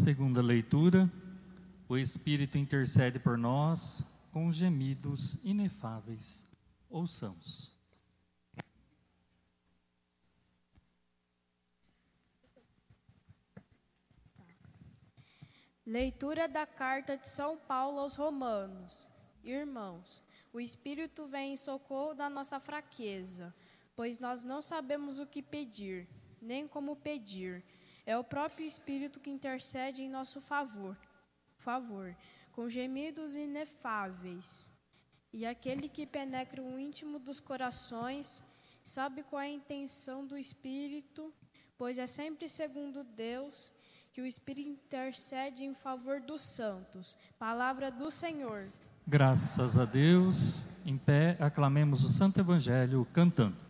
Segunda leitura, o Espírito intercede por nós com gemidos inefáveis. Ouçamos. Leitura da carta de São Paulo aos Romanos. Irmãos, o Espírito vem em socorro da nossa fraqueza, pois nós não sabemos o que pedir, nem como pedir. É o próprio Espírito que intercede em nosso favor, com gemidos inefáveis. E aquele que penetra o íntimo dos corações sabe qual é a intenção do Espírito, pois é sempre segundo Deus que o Espírito intercede em favor dos santos. Palavra do Senhor. Graças a Deus. Em pé, aclamemos o Santo Evangelho cantando.